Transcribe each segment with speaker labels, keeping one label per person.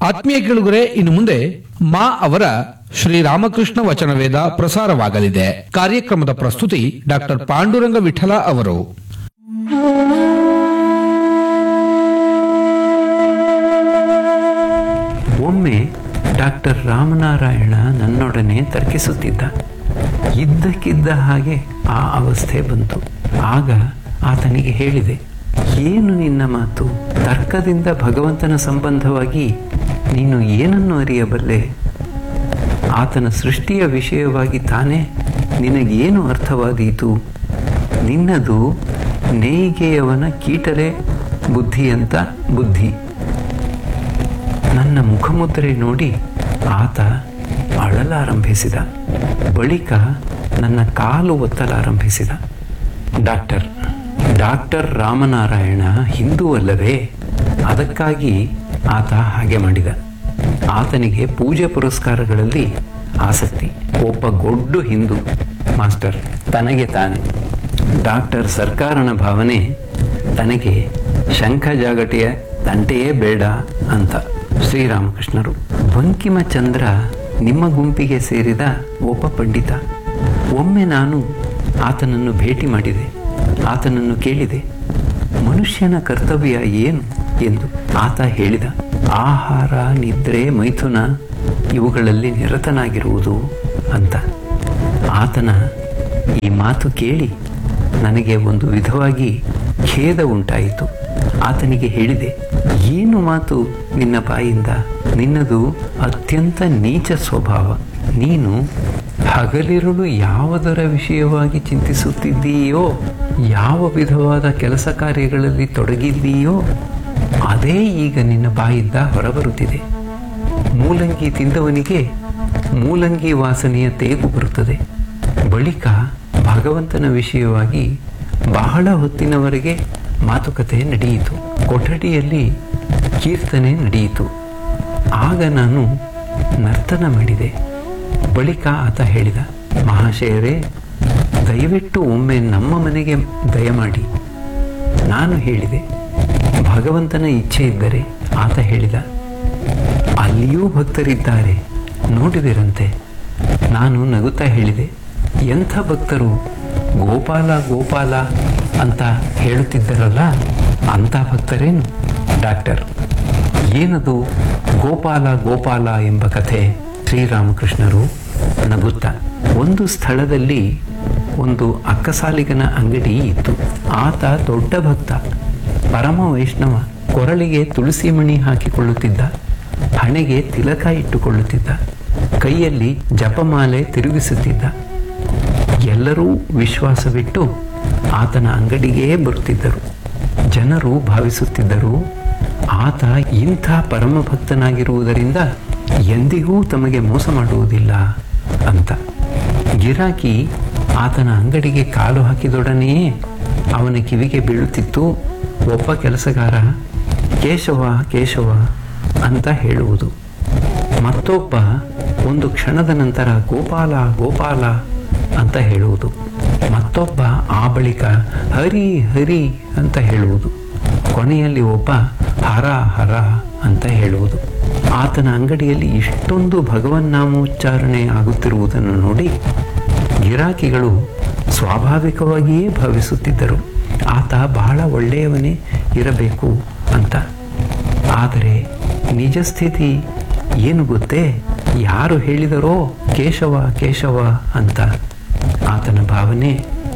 Speaker 1: ಆತ್ಮೀಯ ಕೇಳುಗರೆ, ಇನ್ನು ಮುಂದೆ ಮಾ ಅವರ ಶ್ರೀರಾಮಕೃಷ್ಣ ವಚನವೇದ ಪ್ರಸಾರವಾಗಲಿದೆ. ಕಾರ್ಯಕ್ರಮದ ಪ್ರಸ್ತುತಿ ಡಾಕ್ಟರ್ ಪಾಂಡುರಂಗ ವಿಠಲ ಅವರು.
Speaker 2: ಒಮ್ಮೆ ಡಾಕ್ಟರ್ ರಾಮನಾರಾಯಣ ನನ್ನೊಡನೆ ತರ್ಕಿಸುತ್ತಿದ್ದ. ಇದ್ದಕ್ಕಿದ್ದ ಹಾಗೆ ಆ ಅವಸ್ಥೆ ಬಂತು. ಆಗ ಆತನಿಗೆ ಹೇಳಿದೆ, ಏನು ನಿನ್ನ ಮಾತು? ತರ್ಕದಿಂದ ಭಗವಂತನ ಸಂಬಂಧವಾಗಿ ನೀನು ಏನನ್ನು ಅರಿಯಬಲ್ಲೆ? ಆತನ ಸೃಷ್ಟಿಯ ವಿಷಯವಾಗಿ ತಾನೇ ನಿನಗೇನು ಅರ್ಥವಾದೀತು? ನಿನ್ನದು ನೇಯ್ಗೆಯವನ ಕೀಟಲೆ ಬುದ್ಧಿಯಂತ ಬುದ್ಧಿ. ನನ್ನ ಮುಖಮುದ್ರೆ ನೋಡಿ ಆತ ಅಳಲಾರಂಭಿಸಿದ. ಬಳಿಕ ನನ್ನ ಕಾಲು ಒತ್ತಲಾರಂಭಿಸಿದ. ಡಾಕ್ಟರ್ ರಾಮನಾರಾಯಣ ಹಿಂದೂ ಅಲ್ಲವೇ? ಅದಕ್ಕಾಗಿ ಆತ ಹಾಗೆ ಮಾಡಿದ. ಆತನಿಗೆ ಪೂಜೆ ಪುರಸ್ಕಾರಗಳಲ್ಲಿ ಆಸಕ್ತಿ. ಒಬ್ಬ ಗೊಡ್ಡು ಹಿಂದೂ ಮಾಸ್ಟರ್ ತನಗೆ ತಾನೆ. ಡಾಕ್ಟರ್ ಸರ್ಕಾರನ ಭಾವನೆ ತನಗೆ ಶಂಖ ಜಾಗಟೆಯ ತಂಟೆಯೇ ಬೇಡ ಅಂತ. ಶ್ರೀರಾಮಕೃಷ್ಣರು. ಬಂಕಿಮಚಂದ್ರ ನಿಮ್ಮ ಗುಂಪಿಗೆ ಸೇರಿದ ಒಬ್ಬ ಪಂಡಿತ. ಒಮ್ಮೆ ನಾನು ಆತನನ್ನು ಭೇಟಿ ಮಾಡಿದೆ. ಆತನನ್ನು ಕೇಳಿದೆ, ಮನುಷ್ಯನ ಕರ್ತವ್ಯ ಏನು ಎಂದು. ಆತ ಹೇಳಿದ, ಆಹಾರ, ನಿದ್ರೆ, ಮೈಥುನ ಇವುಗಳಲ್ಲಿ ನಿರತನಾಗಿರುವುದು ಅಂತ. ಆತನ ಈ ಮಾತು ಕೇಳಿ ನನಗೆ ಒಂದು ವಿಧವಾಗಿ ಖೇದ ಉಂಟಾಯಿತು. ಆತನಿಗೆ ಹೇಳಿದೆ, ಏನು ಮಾತು ನಿನ್ನ ಬಾಯಿಂದ? ನಿನ್ನದು ಅತ್ಯಂತ ನೀಚ ಸ್ವಭಾವ. ನೀನು ಹಗಲಿರುಳು ಯಾವುದರ ವಿಷಯವಾಗಿ ಚಿಂತಿಸುತ್ತಿದ್ದೀಯೋ, ಯಾವ ವಿಧವಾದ ಕೆಲಸ ಕಾರ್ಯಗಳಲ್ಲಿ ತೊಡಗಿದ್ದೀಯೋ ಅದೇ ಈಗ ನಿನ್ನ ಬಾಯಿಂದ ಹೊರಬರುತ್ತಿದೆ. ಮೂಲಂಗಿ ತಿಂದವನಿಗೆ ಮೂಲಂಗಿ ವಾಸನೆಯ ತೇಗು ಬರುತ್ತದೆ. ಬಳಿಕ ಭಗವಂತನ ವಿಷಯವಾಗಿ ಬಹಳ ಹೊತ್ತಿನವರೆಗೆ ಮಾತುಕತೆ ನಡೆಯಿತು. ಕೊಠಡಿಯಲ್ಲಿ ಕೀರ್ತನೆ ನಡೆಯಿತು. ಆಗ ನಾನು ನರ್ತನ ಮಾಡಿದೆ. ಬಳಿಕ ಆತ ಹೇಳಿದ, ಮಹಾಶಯರೇ, ದಯವಿಟ್ಟು ಒಮ್ಮೆ ನಮ್ಮ ಮನೆಗೆ ದಯಮಾಡಿ. ನಾನು ಹೇಳಿದೆ, ಭಗವಂತನ ಇಚ್ಛೆ ಇದ್ದರೆ. ಆತ ಹೇಳಿದ, ಅಲ್ಲಿಯೂ ಭಕ್ತರಿದ್ದಾರೆ, ನೋಡಿದಿರಂತೆ. ನಾನು ನಗುತ್ತಾ ಹೇಳಿದೆ, ಎಂಥ ಭಕ್ತರು? ಗೋಪಾಲ ಗೋಪಾಲ ಅಂತ ಹೇಳುತ್ತಿದ್ದರಲ್ಲ, ಅಂಥ ಭಕ್ತರೇನು? ಡಾಕ್ಟರ್, ಏನದು ಗೋಪಾಲ ಗೋಪಾಲ ಎಂಬ ಕಥೆ? ಶ್ರೀರಾಮಕೃಷ್ಣರು ನಗುತ್ತಾ, ಒಂದು ಸ್ಥಳದಲ್ಲಿ ಒಂದು ಅಕ್ಕಸಾಲಿಗನ ಅಂಗಡಿ ಇತ್ತು. ಆತ ದೊಡ್ಡ ಭಕ್ತ, ಪರಮ ವೈಷ್ಣವ. ಕೊರಳಿಗೆ ತುಳಸಿ ಮಣಿ ಹಾಕಿಕೊಳ್ಳುತ್ತಿದ್ದ, ಹಣೆಗೆ ತಿಲಕ ಇಟ್ಟುಕೊಳ್ಳುತ್ತಿದ್ದ, ಕೈಯಲ್ಲಿ ಜಪಮಾಲೆ ತಿರುಗಿಸುತ್ತಿದ್ದ. ಎಲ್ಲರೂ ವಿಶ್ವಾಸವಿಟ್ಟು ಆತನ ಅಂಗಡಿಗೇ ಬರುತ್ತಿದ್ದರು. ಜನರು ಭಾವಿಸುತ್ತಿದ್ದರು, ಆತ ಇಂಥ ಪರಮ ಭಕ್ತನಾಗಿರುವುದರಿಂದ ಎಂದಿಗೂ ತಮಗೆ ಮೋಸ ಮಾಡುವುದಿಲ್ಲ ಅಂತ. ಗಿರಾಕಿ ಆತನ ಅಂಗಡಿಗೆ ಕಾಲು ಹಾಕಿದೊಡನೆಯೇ ಅವನ ಕಿವಿಗೆ ಬೀಳುತ್ತಿತ್ತು ಒಬ್ಬ ಕೆಲಸಗಾರ ಕೇಶವ ಕೇಶವ ಅಂತ ಹೇಳುವುದು. ಮತ್ತೊಬ್ಬ ಒಂದು ಕ್ಷಣದ ನಂತರ ಗೋಪಾಲ ಗೋಪಾಲ ಅಂತ ಹೇಳುವುದು. ಮತ್ತೊಬ್ಬ ಆ ಬಳಿಕ ಹರಿ ಹರಿ ಅಂತ ಹೇಳುವುದು. ಕೊನೆಯಲ್ಲಿ ಒಬ್ಬ ಹರ ಹರ ಅಂತ ಹೇಳುವುದು. ಆತನ ಅಂಗಡಿಯಲ್ಲಿ ಇಷ್ಟೊಂದು ಭಗವನ್ನಾಮೋಚ್ಚಾರಣೆ ಆಗುತ್ತಿರುವುದನ್ನು ನೋಡಿ ಗಿರಾಕಿಗಳು ಸ್ವಾಭಾವಿಕವಾಗಿಯೇ ಭಾವಿಸುತ್ತಿದ್ದರು, ಆತ ಬಹಳ ಒಳ್ಳೆಯವನೇ ಇರಬೇಕು ಅಂತ. ಆದರೆ ನಿಜ ಸ್ಥಿತಿ ಏನು ಗೊತ್ತೇ? ಯಾರು ಹೇಳಿದರೋ ಕೇಶವ ಕೇಶವ ಅಂತ ಆತನ ಭಾವನೆ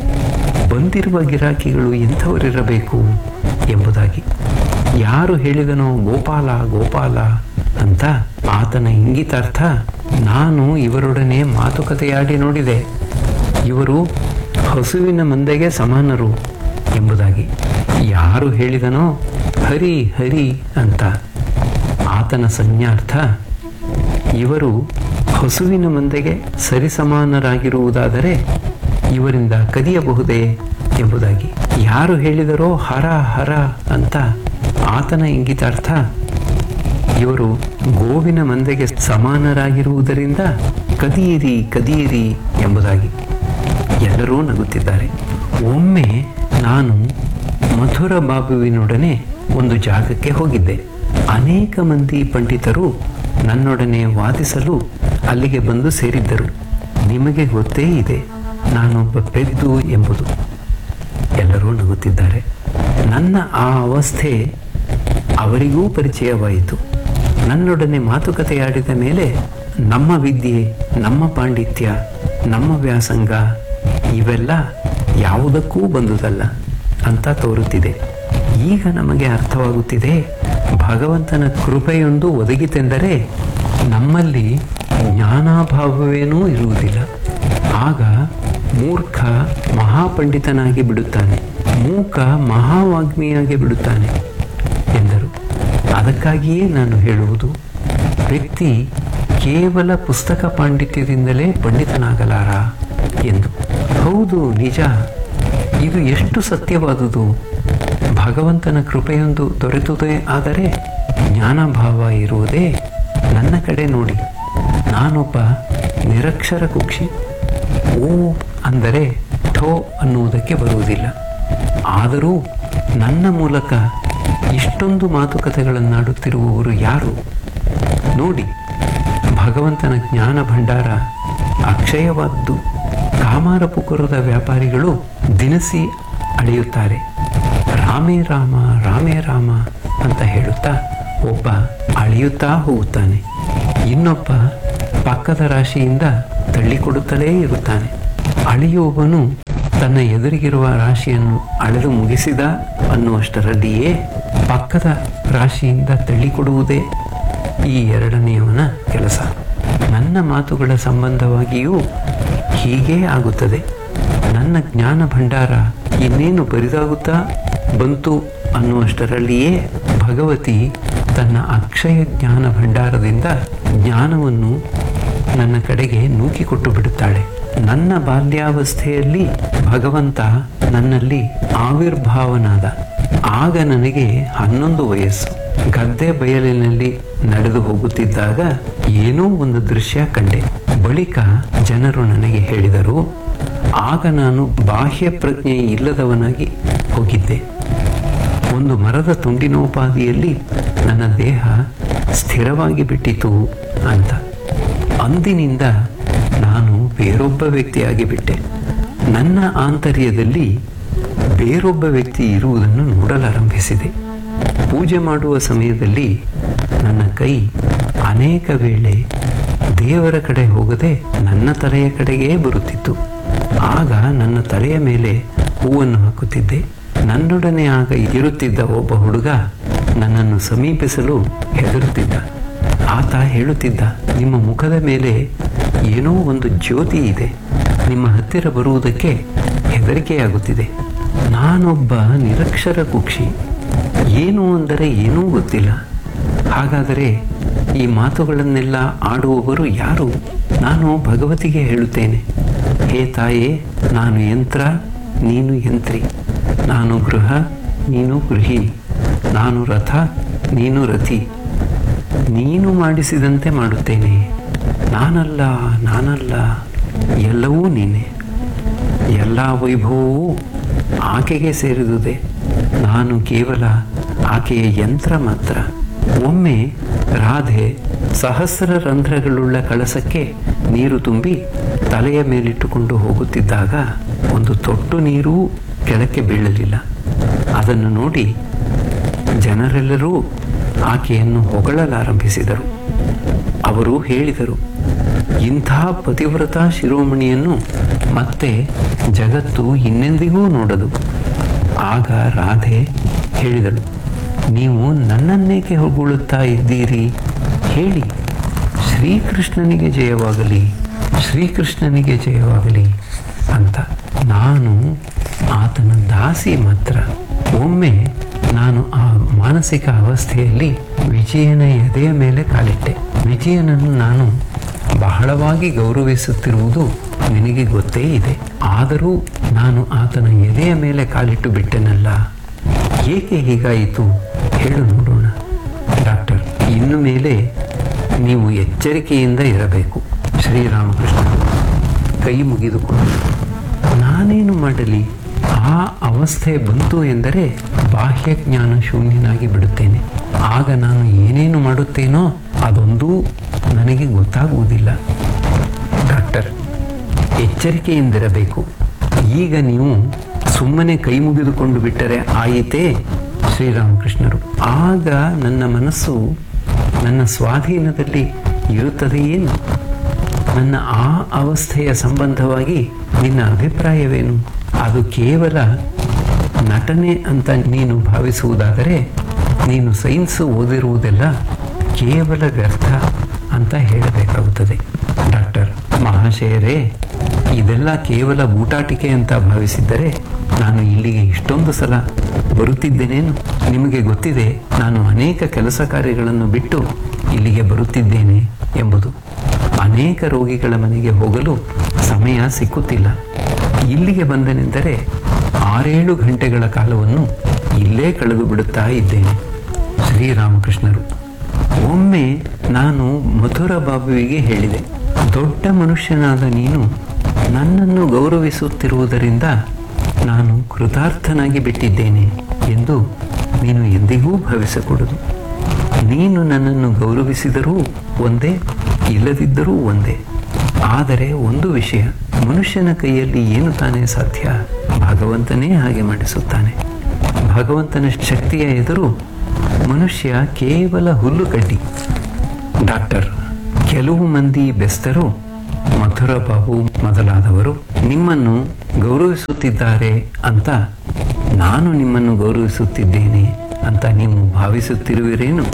Speaker 2: ಬಂದಿರುವ ಗಿರಾಕಿಗಳು ಎಂಥವರಿರಬೇಕು ಎಂಬುದಾಗಿ. ಯಾರು ಹೇಳಿದನೋ ಗೋಪಾಲ ಗೋಪಾಲ ಅಂತ ಆತನ ಇಂಗಿತಾರ್ಥ, ನಾನು ಇವರೊಡನೆ ಮಾತುಕತೆಯಾಡಿ ನೋಡಿದೆ, ಇವರು ಹಸುವಿನ ಮಂದೆಗೆ ಸಮಾನರು ಎಂಬುದಾಗಿ. ಯಾರು ಹೇಳಿದನೋ ಹರಿ ಹರಿ ಅಂತ ಆತನ ಸಂಜ್ಞಾರ್ಥ, ಇವರು ಹಸುವಿನ ಮಂದೆಗೆ ಸರಿಸಮಾನರಾಗಿರುವುದಾದರೆ ಇವರಿಂದ ಕದಿಯಬಹುದೇ ಎಂಬುದಾಗಿ. ಯಾರು ಹೇಳಿದರೋ ಹರ ಹರ ಅಂತ ಆತನ ಇಂಗಿತಾರ್ಥ, ಇವರು ಗೋವಿನ ಮಂದೆಗೆ ಸಮಾನರಾಗಿರುವುದರಿಂದ ಕದಿಯಿರಿ ಕದಿಯಿರಿ ಎಂಬುದಾಗಿ. ಎಲ್ಲರೂ ನಗುತ್ತಿದ್ದಾರೆ. ಒಮ್ಮೆ ನಾನು ಮಧುರ ಬಾಬುವಿನೊಡನೆ ಒಂದು ಜಾಗಕ್ಕೆ ಹೋಗಿದ್ದೆ. ಅನೇಕ ಮಂದಿ ಪಂಡಿತರು ನನ್ನೊಡನೆ ವಾದಿಸಲು ಅಲ್ಲಿಗೆ ಬಂದು ಸೇರಿದ್ದರು. ನಿಮಗೆ ಗೊತ್ತೇ ಇದೆ ನಾನೊಬ್ಬ ಪೆದ್ದು ಎಂಬುದು. ಎಲ್ಲರೂ ನಗುತ್ತಿದ್ದಾರೆ. ನನ್ನ ಆ ಅವಸ್ಥೆ ಅವರಿಗೂ ಪರಿಚಯವಾಯಿತು. ನನ್ನೊಡನೆ ಮಾತುಕತೆಯಾಡಿದ ಮೇಲೆ ನಮ್ಮ ವಿದ್ಯೆ, ನಮ್ಮ ಪಾಂಡಿತ್ಯ, ನಮ್ಮ ವ್ಯಾಸಂಗ ಇವೆಲ್ಲ ಯಾವುದಕ್ಕೂ ಬಂದುದಲ್ಲ ಅಂತ ತೋರುತ್ತಿದೆ. ಈಗ ನಮಗೆ ಅರ್ಥವಾಗುತ್ತಿದೆ, ಭಗವಂತನ ಕೃಪೆಯೊಂದು ಒದಗಿತೆಂದರೆ ನಮ್ಮಲ್ಲಿ ಜ್ಞಾನಾಭಾವವೇನೂ ಇರುವುದಿಲ್ಲ. ಆಗ ಮೂರ್ಖ ಮಹಾಪಂಡಿತನಾಗಿ ಬಿಡುತ್ತಾನೆ, ಮೂಕ ಮಹಾವಾಗ್ಮಿಯಾಗಿ ಬಿಡುತ್ತಾನೆ ಎಂದರು. ಅದಕ್ಕಾಗಿಯೇ ನಾನು ಹೇಳುವುದು, ವ್ಯಕ್ತಿ ಕೇವಲ ಪುಸ್ತಕ ಪಾಂಡಿತ್ಯದಿಂದಲೇ ಪಂಡಿತನಾಗಲಾರ ಎಂದು. ಹೌದು, ನಿಜ. ಇದು ಎಷ್ಟು ಸತ್ಯವಾದುದು. ಭಗವಂತನ ಕೃಪೆಯೊಂದು ದೊರೆತುದೇ ಆದರೆ ಜ್ಞಾನಭಾವ ಇರುವುದೇ. ನನ್ನ ಕಡೆ ನೋಡಿ, ನಾನೊಬ್ಬ ನಿರಕ್ಷರ ಕುಕ್ಷಿ. ಓ ಅಂದರೆ ಠೋ ಅನ್ನುವುದಕ್ಕೆ ಬರುವುದಿಲ್ಲ. ಆದರೂ ನನ್ನ ಮೂಲಕ ಇಷ್ಟೊಂದು ಮಾತುಕತೆಗಳನ್ನಾಡುತ್ತಿರುವವರು ಯಾರು? ನೋಡಿ, ಭಗವಂತನ ಜ್ಞಾನ ಭಂಡಾರ ಅಕ್ಷಯವಾದ್ದು. ಕಾಮಾರ ಪುಕುರದ ವ್ಯಾಪಾರಿಗಳು ದಿನಸಿ ಅಳೆಯುತ್ತಾರೆ. ರಾಮೇ ರಾಮ ರಾಮೇ ರಾಮ ಅಂತ ಹೇಳುತ್ತಾ ಒಬ್ಬ ಅಳೆಯುತ್ತಾ ಹೋಗುತ್ತಾನೆ, ಇನ್ನೊಬ್ಬ ಪಕ್ಕದ ರಾಶಿಯಿಂದ ತಳ್ಳಿಕೊಡುತ್ತಲೇ ಇರುತ್ತಾನೆ. ಅಳೆಯುವವನು ತನ್ನ ಎದುರಿಗಿರುವ ರಾಶಿಯನ್ನು ಅಳೆದು ಮುಗಿಸಿದ ಅನ್ನುವಷ್ಟರಲ್ಲಿಯೇ ಪಕ್ಕದ ರಾಶಿಯಿಂದ ತಳ್ಳಿಕೊಡುವುದೇ ಈ ಎರಡನೆಯವನ ಕೆಲಸ. ನನ್ನ ಮಾತುಗಳ ಸಂಬಂಧವಾಗಿಯೂ ಹೀಗೇ ಆಗುತ್ತದೆ. ನನ್ನ ಜ್ಞಾನ ಭಂಡಾರ ಇನ್ನೇನು ಬರಿದಾಗುತ್ತಾ ಬಂತು ಅನ್ನುವಷ್ಟರಲ್ಲಿಯೇ ಭಗವತಿ ತನ್ನ ಅಕ್ಷಯ ಜ್ಞಾನ ಭಂಡಾರದಿಂದ ಜ್ಞಾನವನ್ನು ನನ್ನ ಕಡೆಗೆ ನೂಕಿಕೊಟ್ಟು ಬಿಡುತ್ತಾಳೆ. ನನ್ನ ಬಾಲ್ಯಾವಸ್ಥೆಯಲ್ಲಿ ಭಗವಂತ ನನ್ನಲ್ಲಿ ಆವಿರ್ಭಾವನಾದ. ಆಗ ನನಗೆ 11 ವಯಸ್ಸು. ಗದ್ದೆ ಬಯಲಿನಲ್ಲಿ ನಡೆದು ಹೋಗುತ್ತಿದ್ದಾಗ ಏನೋ ಒಂದು ದೃಶ್ಯ ಕಂಡೆ. ಬಳಿಕ ಜನರು ನನಗೆ ಹೇಳಿದರು. ಆಗ ನಾನು ಬಾಹ್ಯ ಪ್ರಜ್ಞೆ ಇಲ್ಲದವನಾಗಿ ಹೋಗಿದ್ದೆ. ಒಂದು ಮರದ ತುಂಡಿನೋಪಾದಿಯಲ್ಲಿ ನನ್ನ ದೇಹ ಸ್ಥಿರವಾಗಿ ಬಿಟ್ಟಿತು ಅಂತ. ಅಂದಿನಿಂದ ನಾನು ಬೇರೊಬ್ಬ ವ್ಯಕ್ತಿಯಾಗಿ ಬಿಟ್ಟೆ. ನನ್ನ ಆಂತರ್ಯದಲ್ಲಿ ಬೇರೊಬ್ಬ ವ್ಯಕ್ತಿ ಇರುವುದನ್ನು ನೋಡಲಾರಂಭಿಸಿದೆ. ಪೂಜೆ ಮಾಡುವ ಸಮಯದಲ್ಲಿ ನನ್ನ ಕೈ ಅನೇಕ ವೇಳೆ ದೇವರ ಕಡೆ ಹೋಗದೆ ನನ್ನ ತಲೆಯ ಕಡೆಗೇ ಬರುತ್ತಿತ್ತು. ಆಗ ನನ್ನ ತಲೆಯ ಮೇಲೆ ಹೂವನ್ನು ಹಾಕುತ್ತಿದ್ದೆ. ನನ್ನೊಡನೆ ಆಗ ಇರುತ್ತಿದ್ದ ಒಬ್ಬ ಹುಡುಗ ನನ್ನನ್ನು ಸಮೀಪಿಸಲು ಹೆದರುತ್ತಿದ್ದ. ಆತ ಹೇಳುತ್ತಿದ್ದ, ನಿಮ್ಮ ಮುಖದ ಮೇಲೆ ಏನೋ ಒಂದು ಜ್ಯೋತಿ ಇದೆ, ನಿಮ್ಮ ಹತ್ತಿರ ಬರುವುದಕ್ಕೆ ಹೆದರಿಕೆಯಾಗುತ್ತಿದೆ. ನಾನೊಬ್ಬ ನಿರಕ್ಷರ ಕುಕ್ಷಿ, ಏನು ಅಂದರೆ ಏನೂ ಗೊತ್ತಿಲ್ಲ. ಹಾಗಾದರೆ ಈ ಮಾತುಗಳನ್ನೆಲ್ಲ ಆಡುವವರು ಯಾರು? ನಾನು ಭಗವತಿಗೆ ಹೇಳುತ್ತೇನೆ, ಹೇ ತಾಯೇ, ನಾನು ಯಂತ್ರ, ನೀನು ಯಂತ್ರಿ. ನಾನು ಗೃಹ, ನೀನು ಗೃಹಿಣಿ. ನಾನು ರಥ, ನೀನು ರಥಿ. ನೀನು ಮಾಡಿಸಿದಂತೆ ಮಾಡುತ್ತೇನೆ. ನಾನಲ್ಲ, ಎಲ್ಲವೂ ನೀನೆ. ಎಲ್ಲ ವೈಭವವೂ ಆಕೆಗೆ ಸೇರಿದುದೇ. ನಾನು ಕೇವಲ ಆಕೆಯ ಯಂತ್ರ ಮಾತ್ರ. ಒಮ್ಮೆ ರಾಧೆ ಸಹಸ್ರ ರಂಧ್ರಗಳುಳ್ಳ ಕಳಸಕ್ಕೆ ನೀರು ತುಂಬಿ ತಲೆಯ ಮೇಲಿಟ್ಟುಕೊಂಡು ಹೋಗುತ್ತಿದ್ದಾಗ ಒಂದು ತೊಟ್ಟು ನೀರೂ ಕೆಳಕ್ಕೆ ಬೀಳಲಿಲ್ಲ. ಅದನ್ನು ನೋಡಿ ಜನರೆಲ್ಲರೂ ಆಕೆಯನ್ನು ಹೊಗಳಲಾರಂಭಿಸಿದರು. ಅವರು ಹೇಳಿದರು, ಇಂಥ ಪತಿವ್ರತ ಶಿರೋಮಣಿಯನ್ನು ಮತ್ತೆ ಜಗತ್ತು ಇನ್ನೆಂದಿಗೂ ನೋಡದು. ಆಗ ರಾಧೆ ಹೇಳಿದಳು, ನೀವು ನನ್ನನ್ನೇಕೆ ಹೊಗಳುತ್ತಾ ಇದ್ದೀರಿ? ಹೇಳಿ, ಶ್ರೀಕೃಷ್ಣನಿಗೆ ಜಯವಾಗಲಿ, ಶ್ರೀಕೃಷ್ಣನಿಗೆ ಜಯವಾಗಲಿ ಅಂತ. ನಾನು ಆತನ ದಾಸಿ ಮಾತ್ರ. ಒಮ್ಮೆ ನಾನು ಆ ಮಾನಸಿಕ ಅವಸ್ಥೆಯಲ್ಲಿ ವಿಜಯನ ಎದೆಯ ಮೇಲೆ ಕಾಲಿಟ್ಟೆ. ವಿಜಯನನ್ನು ನಾನು ಬಹಳವಾಗಿ ಗೌರವಿಸುತ್ತಿರುವುದು ನಿನಗೆ ಗೊತ್ತೇ ಇದೆ. ಆದರೂ ನಾನು ಆತನ ಎದೆಯ ಮೇಲೆ ಕಾಲಿಟ್ಟು ಬಿಟ್ಟೆನಲ್ಲ. ಏಕೆ ಹೀಗಾಯಿತು ಹೇಳು ನೋಡೋಣ. ಡಾಕ್ಟರ್, ಇನ್ನು ಮೇಲೆ ನೀವು ಎಚ್ಚರಿಕೆಯಿಂದ ಇರಬೇಕು. ಶ್ರೀರಾಮಕೃಷ್ಣ ಕೈ ಮುಗಿದುಕೊಂಡು, ನಾನೇನು ಮಾಡಲಿ? ಆ ಅವಸ್ಥೆ ಬಂತು ಎಂದರೆ ಬಾಹ್ಯ ಜ್ಞಾನ ಶೂನ್ಯನಾಗಿ ಬಿಡುತ್ತೇನೆ. ಆಗ ನಾನು ಏನೇನು ಮಾಡುತ್ತೇನೋ ಅದೊಂದೂ ನನಗೆ ಗೊತ್ತಾಗುವುದಿಲ್ಲ. ಡಾಕ್ಟರ್, ಎಚ್ಚರಿಕೆಯಿಂದಿರಬೇಕು. ಈಗ ನೀವು ಸುಮ್ಮನೆ ಕೈ ಮುಗಿದುಕೊಂಡು ಬಿಟ್ಟರೆ ಆಯಿತೇ? ಶ್ರೀರಾಮಕೃಷ್ಣರು, ಆಗ ನನ್ನ ಮನಸ್ಸು ನನ್ನ ಸ್ವಾಧೀನದಲ್ಲಿ ಇರುತ್ತದೆಯೇನು? ನನ್ನ ಆ ಅವಸ್ಥೆಯ ಸಂಬಂಧವಾಗಿ ನಿನ್ನ ಅಭಿಪ್ರಾಯವೇನು? ಅದು ಕೇವಲ ನಟನೆ ಅಂತ ನೀನು ಭಾವಿಸುವುದಾದರೆ ನೀನು ಸೈನ್ಸ್ ಓದಿರುವುದೆಲ್ಲ ಕೇವಲ ವ್ಯರ್ಥ ಅಂತ ಹೇಳಬೇಕಾಗುತ್ತದೆ. ಡಾಕ್ಟರ್, ಮಹಾಶಯರೇ, ಇದೆಲ್ಲ ಕೇವಲ ಊಟಾಟಿಕೆ ಅಂತ ಭಾವಿಸಿದ್ದರೆ ನಾನು ಇಲ್ಲಿಗೆ ಇಷ್ಟೊಂದು ಸಲ ಬರುತ್ತಿದ್ದೇನೇನು? ನಿಮಗೆ ಗೊತ್ತಿದೆ, ನಾನು ಅನೇಕ ಕೆಲಸ ಕಾರ್ಯಗಳನ್ನು ಬಿಟ್ಟು ಇಲ್ಲಿಗೆ ಬರುತ್ತಿದ್ದೇನೆ ಎಂಬುದು. ಅನೇಕ ರೋಗಿಗಳ ಮನೆಗೆ ಹೋಗಲು ಸಮಯ ಸಿಕ್ಕುತ್ತಿಲ್ಲ. ಇಲ್ಲಿಗೆ ಬಂದನೆಂದರೆ 6-7 ಗಂಟೆಗಳ ಕಾಲವನ್ನು ಇಲ್ಲೇ ಕಳೆದು ಬಿಡುತ್ತಾ ಇದ್ದೇನೆ. ಶ್ರೀರಾಮಕೃಷ್ಣರು, ಒಮ್ಮೆ ನಾನು ಮಥುರ ಬಾಬುವಿಗೆ ಹೇಳಿದೆ, ದೊಡ್ಡ ಮನುಷ್ಯನಾದ ನೀನು ನನ್ನನ್ನು ಗೌರವಿಸುತ್ತಿರುವುದರಿಂದ ನಾನು ಕೃತಾರ್ಥನಾಗಿ ಬಿಟ್ಟಿದ್ದೇನೆ ಎಂದು ನೀನು ಎಂದಿಗೂ ಭಾವಿಸಕೂಡದು. ನೀನು ನನ್ನನ್ನು ಗೌರವಿಸಿದರೂ ಒಂದೇ, ಇಲ್ಲದಿದ್ದರೂ ಒಂದೇ. ಆದರೆ ಒಂದು ವಿಷಯ, ಮನುಷ್ಯನ ಕೈಯಲ್ಲಿ ಏನು ತಾನೇ ಸಾಧ್ಯ? ಭಗವಂತನೇ ಹಾಗೆ ಮಾಡಿಸುತ್ತಾನೆ. ಭಗವಂತನ ಶಕ್ತಿಯ ಎದುರು ಮನುಷ್ಯ ಕೇವಲ ಹುಲ್ಲು ಕಡ್ಡಿ. ಡಾಕ್ಟರ್, ಕೆಲವು ಮಂದಿ ಬೆಸ್ತರು, ಮಥುರ ಬಾಬು ಮೊದಲಾದವರು ನಿಮ್ಮನ್ನು ಗೌರವಿಸುತ್ತಿದ್ದಾರೆ ಅಂತ ನಾನು ನಿಮ್ಮನ್ನು ಗೌರವಿಸುತ್ತಿದ್ದೇನೆ ಅಂತ ನೀವು ಭಾವಿಸುತ್ತಿರುವಿರೇನು?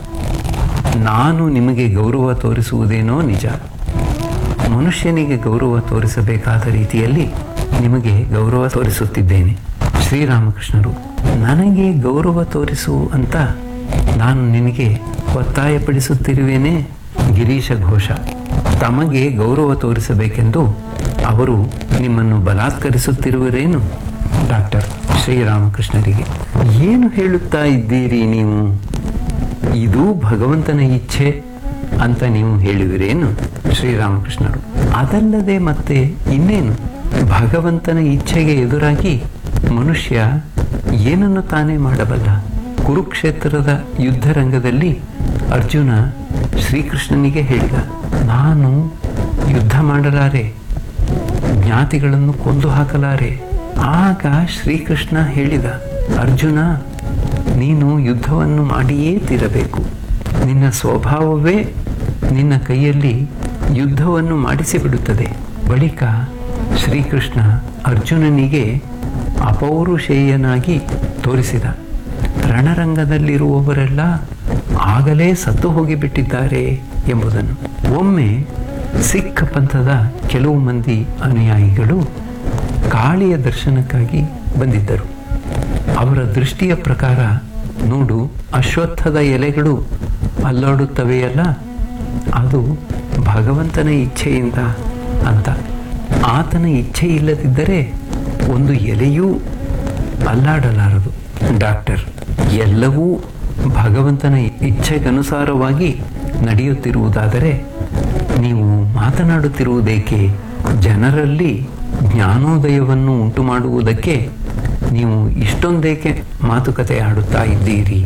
Speaker 2: ನಾನು ನಿಮಗೆ ಗೌರವ ತೋರಿಸುವುದೇನೋ ನಿಜ. ಮನುಷ್ಯನಿಗೆ ಗೌರವ ತೋರಿಸಬೇಕಾದ ರೀತಿಯಲ್ಲಿ ನಿಮಗೆ ಗೌರವ ತೋರಿಸುತ್ತಿದ್ದೇನೆ. ಶ್ರೀರಾಮಕೃಷ್ಣರು, ನನಗೆ ಗೌರವ ತೋರಿಸು ಅಂತ ನಾನು ನಿನಗೆ ಒತ್ತಾಯಪಡಿಸುತ್ತಿರುವೇನೆ? ಗಿರೀಶ ಘೋಷ, ತಮಗೆ ಗೌರವ ತೋರಿಸಬೇಕೆಂದು ಅವರು ನಿಮ್ಮನ್ನು ಬಲಾತ್ಕರಿಸುತ್ತಿರುವರೇನು? ಡಾಕ್ಟರ್, ಶ್ರೀರಾಮಕೃಷ್ಣರಿಗೆ, ಏನು ಹೇಳುತ್ತಾ ಇದ್ದೀರಿ ನೀವು? ಇದು ಭಗವಂತನ ಇಚ್ಛೆ ಅಂತ ನೀವು ಹೇಳುವಿರೇನು? ಶ್ರೀರಾಮಕೃಷ್ಣರು, ಅದಲ್ಲದೆ ಮತ್ತೆ ಇನ್ನೇನು? ಭಗವಂತನ ಇಚ್ಛೆಗೆ ಎದುರಾಗಿ ಮನುಷ್ಯ ಏನನ್ನು ತಾನೇ ಮಾಡಬಲ್ಲ? ಕುರುಕ್ಷೇತ್ರದ ಯುದ್ಧರಂಗದಲ್ಲಿ ಅರ್ಜುನ ಶ್ರೀಕೃಷ್ಣನಿಗೆ ಹೇಳಿದ, ನಾನು ಯುದ್ಧ ಮಾಡಲಾರೆ, ಜ್ಞಾತಿಗಳನ್ನು ಕೊಂದು ಹಾಕಲಾರೆ. ಆಗ ಶ್ರೀಕೃಷ್ಣ ಹೇಳಿದ, ಅರ್ಜುನ, ನೀನು ಯುದ್ಧವನ್ನು ಮಾಡಿಯೇ ತೀರಬೇಕು. ನಿನ್ನ ಸ್ವಭಾವವೇ ನಿನ್ನ ಕೈಯಲ್ಲಿ ಯುದ್ಧವನ್ನು ಮಾಡಿಸಿಬಿಡುತ್ತದೆ. ಬಳಿಕ ಶ್ರೀಕೃಷ್ಣ ಅರ್ಜುನನಿಗೆ ಅಪೌರುಷೇಯನಾಗಿ ತೋರಿಸಿದ. ರಣರಂಗದಲ್ಲಿರುವವರೆಲ್ಲ ಆಗಲೇ ಸತ್ತು ಹೋಗಿಬಿಟ್ಟಿದ್ದಾರೆ ಎಂಬುದನ್ನು. ಒಮ್ಮೆ ಸಿಖ್ ಪಂಥದ ಕೆಲವು ಮಂದಿ ಅನುಯಾಯಿಗಳು ಕಾಳಿಯ ದರ್ಶನಕ್ಕಾಗಿ ಬಂದಿದ್ದರು. ಅವರ ದೃಷ್ಟಿಯ ಪ್ರಕಾರ, ನೋಡು, ಅಶ್ವತ್ಥದ ಎಲೆಗಳು ಅಲ್ಲಾಡುತ್ತವೆಯಲ್ಲ, ಅದು ಭಗವಂತನ ಇಚ್ಛೆಯಿಂದ ಅಂತ. ಆತನ ಇಚ್ಛೆ ಇಲ್ಲದಿದ್ದರೆ ಒಂದು ಎಲೆಯೂ ಅಲ್ಲಾಡಲಾರದು. ಡಾಕ್ಟರ್, ಎಲ್ಲವೂ ಭಗವಂತನ ಇಚ್ಛೆಗನುಸಾರವಾಗಿ ನಡೆಯುತ್ತಿರುವುದಾದರೆ ನೀವು ಮಾತನಾಡುತ್ತಿರುವುದೇಕೆ? ಜನರಲ್ಲಿ ಜ್ಞಾನೋದಯವನ್ನು ಉಂಟು ಮಾಡುವುದಕ್ಕೆ ನೀವು ಇಷ್ಟೊಂದೇಕೆ ಮಾತುಕತೆ ಆಡುತ್ತಾ ಇದ್ದೀರಿ?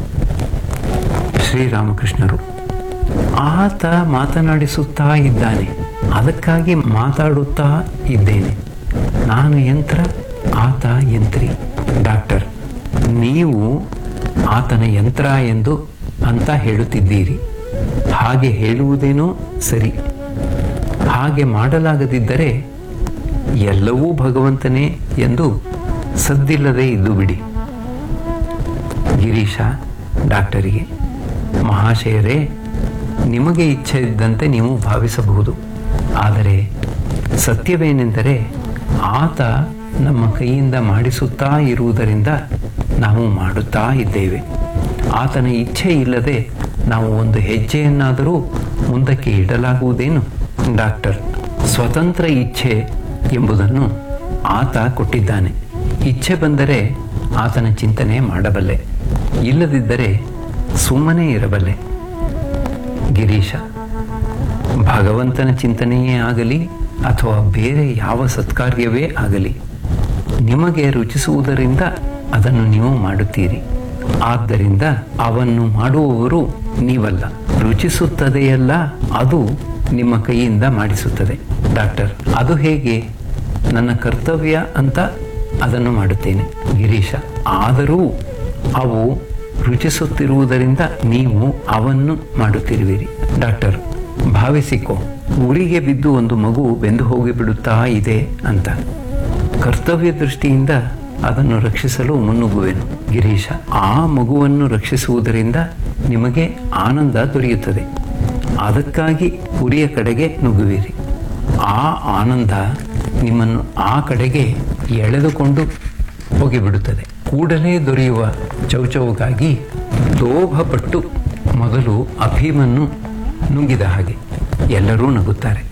Speaker 2: ಶ್ರೀರಾಮಕೃಷ್ಣರು, ಆತ ಮಾತನಾಡಿಸುತ್ತಾ ಇದ್ದಾನೆ, ಅದಕ್ಕಾಗಿ ಮಾತಾಡುತ್ತಾ ಇದ್ದೇನೆ. ನಾನು ಯಂತ್ರ, ಆತ ಯಂತ್ರಿ. ಡಾಕ್ಟರ್, ನೀವು ಆತನ ಯಂತ್ರ ಎಂದು ಅಂತ ಹೇಳುತ್ತಿದ್ದೀರಿ. ಹಾಗೆ ಹೇಳುವುದೇನೋ ಸರಿ. ಹಾಗೆ ಮಾಡಲಾಗದಿದ್ದರೆ ಎಲ್ಲವೂ ಭಗವಂತನೇ ಎಂದು ಸದ್ದಿಲ್ಲದೆ ಇದ್ದು ಬಿಡಿ. ಗಿರೀಶ ಡಾಕ್ಟರಿಗೆ, ಮಹಾಶಯರೇ, ನಿಮಗೆ ಇಚ್ಛೆ ಇದ್ದಂತೆ ನೀವು ಭಾವಿಸಬಹುದು. ಆದರೆ ಸತ್ಯವೇನೆಂದರೆ ಆತ ನಮ್ಮ ಕೈಯಿಂದ ಮಾಡಿಸುತ್ತಾ ಇರುವುದರಿಂದ ನಾವು ಮಾಡುತ್ತಾ ಇದ್ದೇವೆ. ಆತನ ಇಚ್ಛೆ ಇಲ್ಲದೆ ನಾವು ಒಂದು ಹೆಜ್ಜೆಯನ್ನಾದರೂ ಮುಂದಕ್ಕೆ ಇಡಲಾಗುವುದೇನು? ಡಾಕ್ಟರ್, ಸ್ವತಂತ್ರ ಇಚ್ಛೆ ಎಂಬುದನ್ನು ಆತ ಕೊಟ್ಟಿದ್ದಾನೆ. ಇಚ್ಛೆ ಬಂದರೆ ಆತನ ಚಿಂತನೆ ಮಾಡಬಲ್ಲೆ, ಇಲ್ಲದಿದ್ದರೆ ಸುಮ್ಮನೆ ಇರಬಲ್ಲೆ. ಗಿರೀಶ, ಭಗವಂತನ ಚಿಂತನೆಯೇ ಆಗಲಿ ಅಥವಾ ಬೇರೆ ಯಾವ ಸತ್ಕಾರ್ಯವೇ ಆಗಲಿ, ನಿಮಗೆ ರುಚಿಸುವುದರಿಂದ ಅದನ್ನು ನೀವು ಮಾಡುತ್ತೀರಿ. ಆದ್ದರಿಂದ ಅವನ್ನು ಮಾಡುವವರು ನೀವಲ್ಲ, ರುಚಿಸುತ್ತದೆಯಲ್ಲ ಅದು ನಿಮ್ಮ ಕೈಯಿಂದ ಮಾಡಿಸುತ್ತದೆ. ಡಾಕ್ಟರ್, ಅದು ಹೇಗೆ? ನನ್ನ ಕರ್ತವ್ಯ ಅಂತ ಅದನ್ನು ಮಾಡುತ್ತೇನೆ. ಗಿರೀಶ, ಆದರೂ ಅವು ರುಚಿಸುತ್ತಿರುವುದರಿಂದ ನೀವು ಅವನ್ನು ಮಾಡುತ್ತಿರುವಿರಿ. ಡಾಕ್ಟರ್, ಭಾವಿಸಿಕೋ, ಉರಿಗೆ ಬಿದ್ದು ಒಂದು ಮಗು ಬೆಂದು ಹೋಗಿಬಿಡುತ್ತಾ ಇದೆ ಅಂತ. ಕರ್ತವ್ಯ ದೃಷ್ಟಿಯಿಂದ ಅದನ್ನು ರಕ್ಷಿಸಲು ಮುನ್ನುಗ್ಗುವೆನು. ಗಿರೀಶ, ಆ ಮಗುವನ್ನು ರಕ್ಷಿಸುವುದರಿಂದ ನಿಮಗೆ ಆನಂದ ದೊರೆಯುತ್ತದೆ. ಅದಕ್ಕಾಗಿ ಉರಿಯ ಕಡೆಗೆ ನುಗ್ಗುವಿರಿ. ಆ ಆನಂದ ನಿಮ್ಮನ್ನು ಆ ಕಡೆಗೆ ಎಳೆದುಕೊಂಡು ಹೋಗಿಬಿಡುತ್ತದೆ. ಕೂಡಲೇ ದೊರೆಯುವ ಚೌಚೌಗಾಗಿ ಲೋಭಪಟ್ಟು ಮೊದಲು ಅಫೀಮನ್ನು ನುಂಗಿದ ಹಾಗೆ. ಎಲ್ಲರೂ ನಗುತ್ತಾರೆ.